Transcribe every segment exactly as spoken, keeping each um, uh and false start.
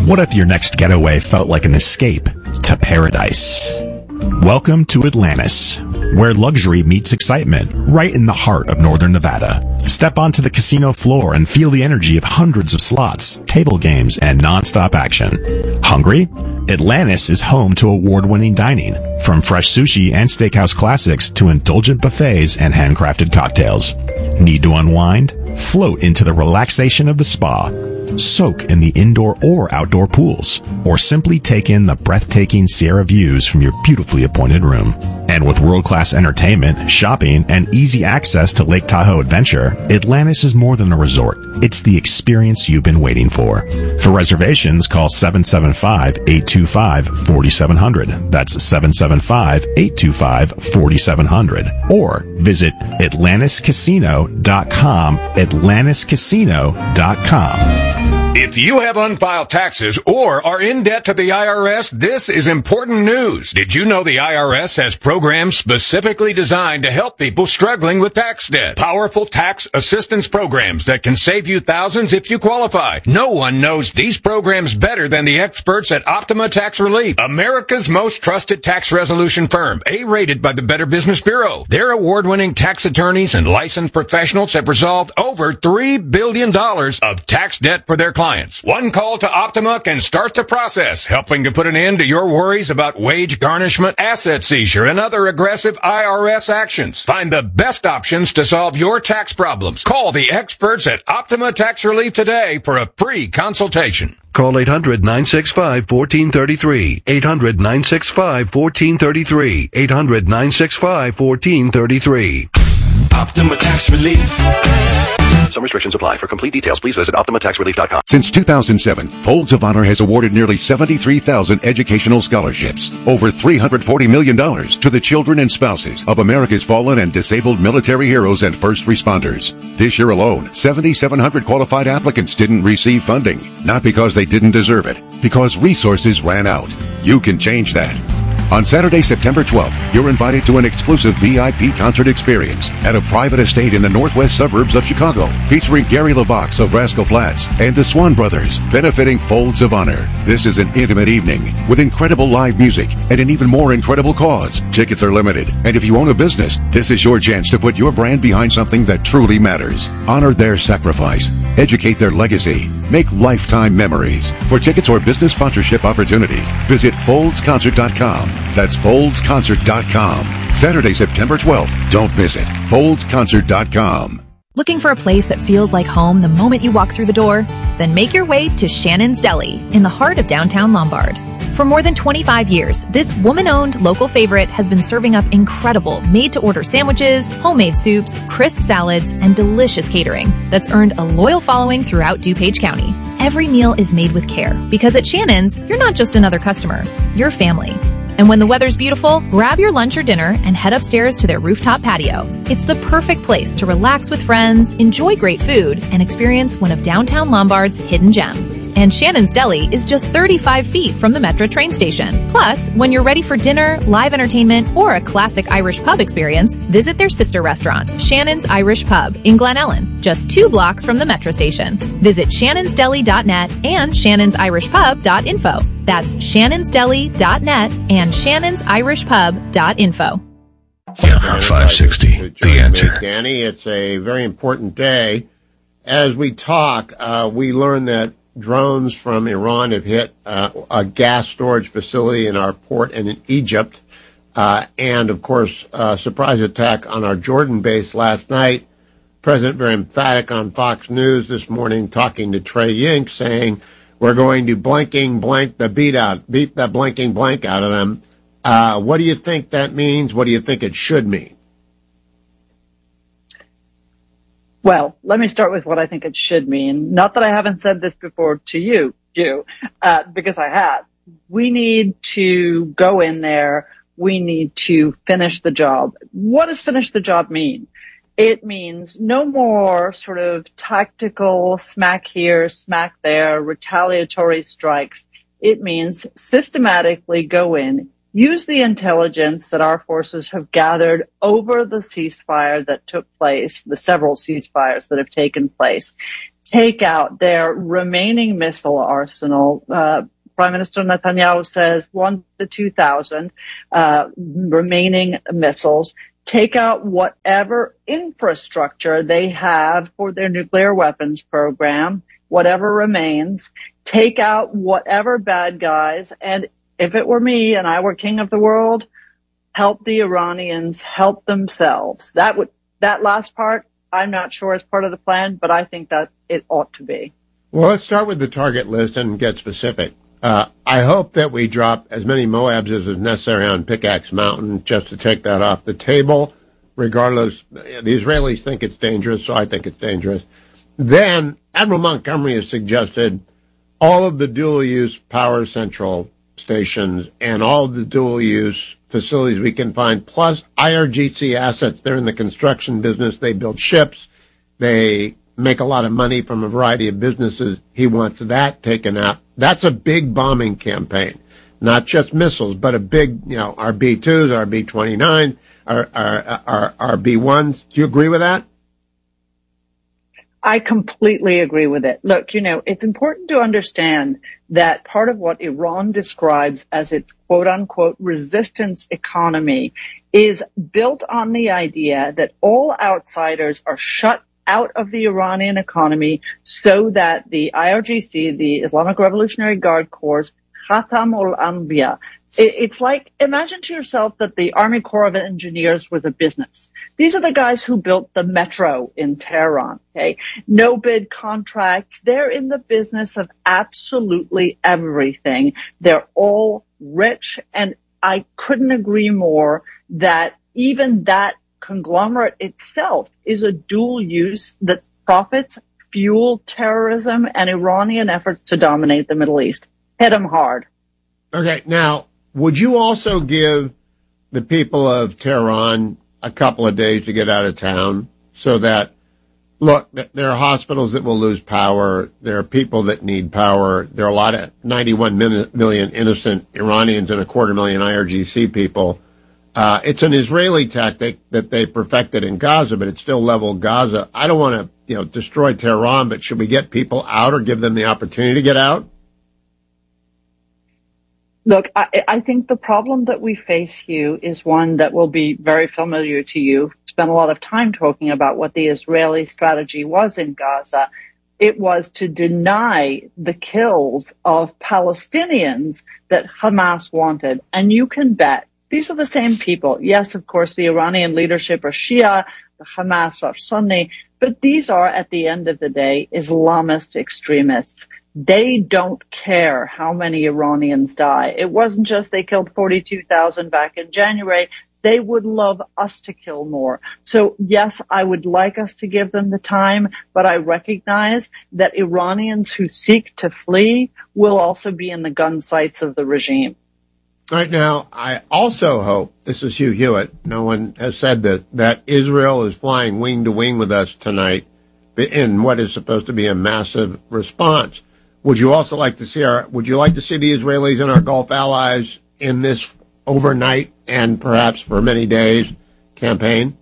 What if your next getaway felt like an escape to paradise? Welcome to Atlantis, where luxury meets excitement, right in the heart of northern Nevada. Step onto the casino floor and feel the energy of hundreds of slots, table games, and non-stop action. Hungry? Atlantis is home to award-winning dining, from fresh sushi and steakhouse classics to indulgent buffets and handcrafted cocktails. Need to unwind? Float into the relaxation of the spa. Soak in the indoor or outdoor pools, or simply take in the breathtaking Sierra views from your beautifully appointed room. And with world-class entertainment, shopping, and easy access to Lake Tahoe Adventure, Atlantis is more than a resort. It's the experience you've been waiting for. For reservations, call seven seven five, eight two five, four seven zero zero. That's seven seven five, eight two five, four seven zero zero. Or visit Atlantis Casino dot com, Atlantis Casino dot com. If you have unfiled taxes or are in debt to the I R S, this is important news. Did you know the I R S has programs specifically designed to help people struggling with tax debt? Powerful tax assistance programs that can save you thousands if you qualify. No one knows these programs better than the experts at Optima Tax Relief, America's most trusted tax resolution firm, A-rated by the Better Business Bureau. Their award-winning tax attorneys and licensed professionals have resolved over three billion dollars of tax debt for their clients. One call to Optima can start the process, helping to put an end to your worries about wage garnishment, asset seizure, and other aggressive I R S actions. Find the best options to solve your tax problems. Call the experts at Optima Tax Relief today for a free consultation. Call eight hundred, nine six five, one four three three. eight hundred, nine six five, one four three three. eight hundred, nine six five, one four three three. Optima Tax Relief. Some restrictions apply. For complete details, please visit Optima Tax Relief dot com. Since two thousand seven, Folds of Honor has awarded nearly seventy-three thousand educational scholarships, over three hundred forty million dollars to the children and spouses of America's fallen and disabled military heroes and first responders. This year alone, seven thousand seven hundred qualified applicants didn't receive funding, not because they didn't deserve it, because resources ran out. You can change that. On Saturday, September twelfth, you're invited to an exclusive V I P concert experience at a private estate in the northwest suburbs of Chicago, featuring Gary LaVox of Rascal Flatts and the Swan Brothers, benefiting Folds of Honor. This is an intimate evening with incredible live music and an even more incredible cause. Tickets are limited, and if you own a business, this is your chance to put your brand behind something that truly matters. Honor their sacrifice, educate their legacy, make lifetime memories. For tickets or business sponsorship opportunities, visit Folds Concert dot com. That's Folds Concert dot com. Saturday, September twelfth. Don't miss it. Folds Concert dot com. Looking for a place that feels like home the moment you walk through the door? Then make your way to Shannon's Deli in the heart of downtown Lombard. For more than twenty-five years, this woman-owned local favorite has been serving up incredible made-to-order sandwiches, homemade soups, crisp salads, and delicious catering that's earned a loyal following throughout DuPage County. Every meal is made with care, because at Shannon's, you're not just another customer, you're family. And when the weather's beautiful, grab your lunch or dinner and head upstairs to their rooftop patio. It's the perfect place to relax with friends, enjoy great food, and experience one of downtown Lombard's hidden gems. And Shannon's Deli is just thirty-five feet from the Metro train station. Plus, when you're ready for dinner, live entertainment, or a classic Irish pub experience, visit their sister restaurant, Shannon's Irish Pub, in Glen Ellen, just two blocks from the Metro station. Visit shannons deli dot net and shannons irish pub dot info. That's shannons deli dot net and shannons irish pub dot info. Yeah, five sixty, the answer. Danny, it's a very important day. As we talk, uh, we learned that drones from Iran have hit uh, a gas storage facility in our port and in Egypt. Uh, and, of course, a surprise attack on our Jordan base last night. President very emphatic on Fox News this morning, talking to Trey Yink, saying, we're going to blanking blank the beat out, beat the blanking blank out of them. Uh, what do you think that means? What do you think it should mean? Well, let me start with what I think it should mean. Not that I haven't said this before to you, you, uh, because I have. We need to go in there. We need to finish the job. What does finish the job mean? It means no more sort of tactical smack here, smack there, retaliatory strikes. It means systematically go in, use the intelligence that our forces have gathered over the ceasefire that took place, the several ceasefires that have taken place, take out their remaining missile arsenal. Uh, Prime Minister Netanyahu says one to two thousand uh, remaining missiles. Take out whatever infrastructure they have for their nuclear weapons program, whatever remains. Take out whatever bad guys. And if it were me and I were king of the world, help the Iranians help themselves. That would, that last part, I'm not sure is part of the plan, but I think that it ought to be. Well, let's start with the target list and get specific. Uh, I hope that we drop as many Moabs as is necessary on Pickaxe Mountain just to take that off the table. Regardless, the Israelis think it's dangerous, so I think it's dangerous. Then Admiral Montgomery has suggested all of the dual-use power central stations and all of the dual-use facilities we can find, plus I R G C assets. They're in the construction business. They build ships. They make a lot of money from a variety of businesses. He wants that taken out. That's a big bombing campaign, not just missiles, but a big, you know, our B twos, our B twenty-nine, our, our, our, our B ones. Do you agree with that? I completely agree with it. Look, you know, it's important to understand that part of what Iran describes as its quote unquote resistance economy is built on the idea that all outsiders are shut out of the Iranian economy so that the I R G C, the Islamic Revolutionary Guard Corps, Khatam ul-Anbiya, it's like, imagine to yourself that the Army Corps of Engineers was a business. These are the guys who built the metro in Tehran, okay? No bid contracts. They're in the business of absolutely everything. They're all rich, and I couldn't agree more that even that conglomerate itself is a dual use that profits, fuel terrorism, and Iranian efforts to dominate the Middle East. Hit them hard. Okay, now, would you also give the people of Tehran a couple of days to get out of town so that, look, there are hospitals that will lose power. There are people that need power. There are a lot of ninety-one million innocent Iranians and a quarter million I R G C people. Uh, it's an Israeli tactic that they perfected in Gaza, but it's still leveled Gaza. I don't want to, you know, destroy Tehran, but should we get people out or give them the opportunity to get out? Look, I, I think the problem that we face, Hugh, is one that will be very familiar to you. Spent a lot of time talking about what the Israeli strategy was in Gaza. It was to deny the kills of Palestinians that Hamas wanted. And you can bet these are the same people. Yes, of course, the Iranian leadership are Shia, the Hamas are Sunni, but these are, at the end of the day, Islamist extremists. They don't care how many Iranians die. It wasn't just they killed forty-two thousand back in January. They would love us to kill more. So yes, I would like us to give them the time, but I recognize that Iranians who seek to flee will also be in the gun sights of the regime. All right, now, I also hope, this is Hugh Hewitt, no one has said that, that Israel is flying wing to wing with us tonight in what is supposed to be a massive response. Would you also like to see our, would you like to see the Israelis and our Gulf allies in this overnight and perhaps for many days campaign?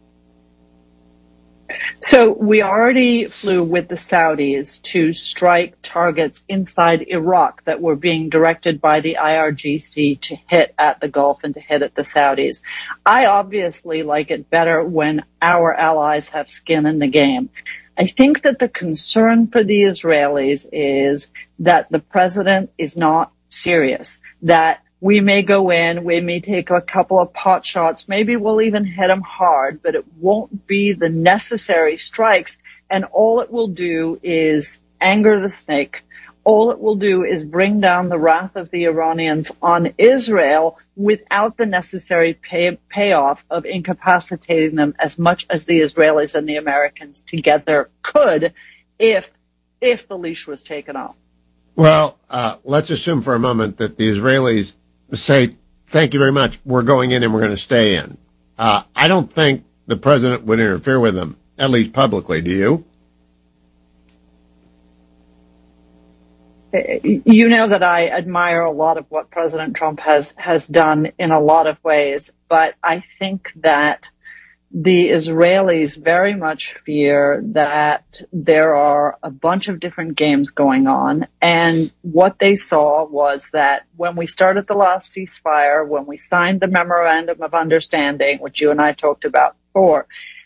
So we already flew with the Saudis to strike targets inside Iraq that were being directed by the I R G C to hit at the Gulf and to hit at the Saudis. I obviously like it better when our allies have skin in the game. I think that the concern for the Israelis is that the president is not serious, that we may go in, we may take a couple of pot shots, maybe we'll even hit them hard, but it won't be the necessary strikes, and all it will do is anger the snake. All it will do is bring down the wrath of the Iranians on Israel without the necessary pay, payoff of incapacitating them as much as the Israelis and the Americans together could if if the leash was taken off. Well, uh, let's assume for a moment that the Israelis say, thank you very much, we're going in and we're going to stay in. Uh, I don't think the president would interfere with them, at least publicly, do you? You know that I admire a lot of what President Trump has, has done in a lot of ways, but I think that the Israelis very much fear that there are a bunch of different games going on. And what they saw was that when we started the last ceasefire, when we signed the memorandum of understanding, which you and I talked about before,